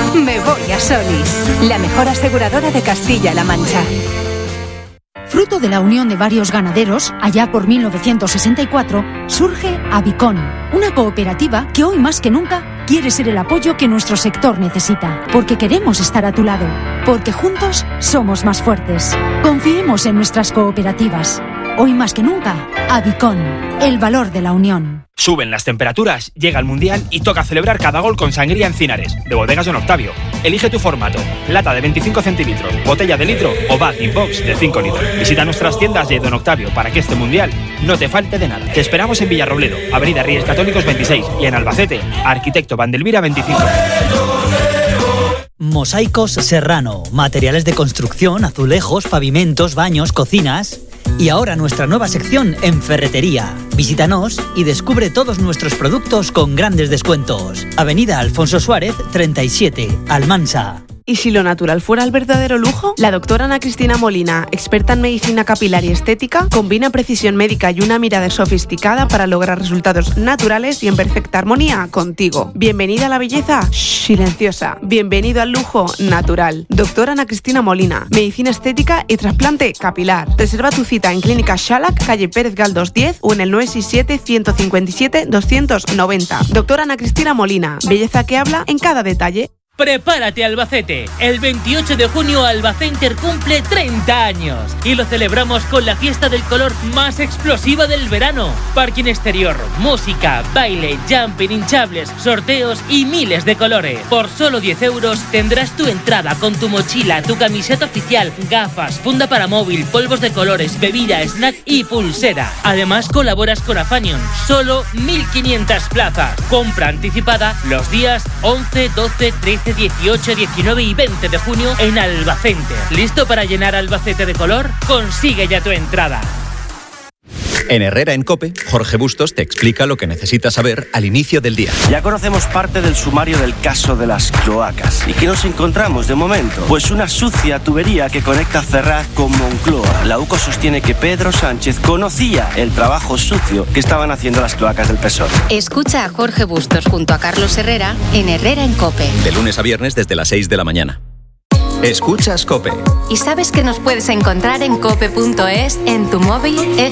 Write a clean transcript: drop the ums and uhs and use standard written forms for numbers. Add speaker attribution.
Speaker 1: Me voy a Solís, la mejor aseguradora de Castilla-La Mancha.
Speaker 2: Fruto de la unión de varios ganaderos, allá por 1964, surge Avicon, una cooperativa que hoy más que nunca quiere ser el apoyo que nuestro sector necesita, porque queremos estar a tu lado, porque juntos somos más fuertes. Confiemos en nuestras cooperativas. Hoy más que nunca, Avicon, el valor de la unión.
Speaker 3: Suben las temperaturas, llega el Mundial y toca celebrar cada gol con sangría Encinares, de Bodegas Don Octavio. Elige tu formato, lata de 25 centilitros, botella de litro o bag in box de 5 litros. Visita nuestras tiendas de Don Octavio para que este Mundial no te falte de nada. Te esperamos en Villarrobledo, Avenida Reyes Católicos 26 y en Albacete, Arquitecto Vandelvira 25.
Speaker 4: Mosaicos Serrano, materiales de construcción, azulejos, pavimentos, baños, cocinas. Y ahora nuestra nueva sección en ferretería. Visítanos y descubre todos nuestros productos con grandes descuentos. Avenida Alfonso Suárez 37, Almansa.
Speaker 5: ¿Y si lo natural fuera el verdadero lujo? La doctora Ana Cristina Molina, experta en medicina capilar y estética, combina precisión médica y una mirada sofisticada para lograr resultados naturales y en perfecta armonía contigo. Bienvenida a la belleza silenciosa. Bienvenido al lujo natural. Doctora Ana Cristina Molina, medicina estética y trasplante capilar. Reserva tu cita en Clínica Xalac, calle Pérez Galdós 10 o en el 967-157-290. Doctora Ana Cristina Molina, belleza que habla en cada detalle.
Speaker 6: Prepárate, Albacete. El 28 de junio Albacenter cumple 30 años y lo celebramos con la fiesta del color más explosiva del verano. Parking exterior, música, baile, jumping, hinchables, sorteos y miles de colores. Por solo 10 euros tendrás tu entrada con tu mochila, tu camiseta oficial, gafas, funda para móvil, polvos de colores, bebida, snack y pulsera. Además colaboras con Afanion. Solo 1.500 plazas. Compra anticipada los días 11, 12, 13, 18, 19 y 20 de junio en Albacete. ¿Listo para llenar Albacete de color? Consigue ya tu entrada.
Speaker 7: En Herrera en COPE, Jorge Bustos te explica lo que necesitas saber al inicio del día.
Speaker 8: Ya conocemos parte del sumario del caso de las cloacas. ¿Y qué nos encontramos de momento? Pues una sucia tubería que conecta Ferraz con Moncloa. La UCO sostiene que Pedro Sánchez conocía el trabajo sucio que estaban haciendo las cloacas del PSOE.
Speaker 9: Escucha a Jorge Bustos junto a Carlos Herrera en Herrera en COPE.
Speaker 7: De lunes a viernes desde las 6 de la mañana. Escuchas COPE.
Speaker 9: ¿Y sabes que nos puedes encontrar en cope.es, en tu móvil,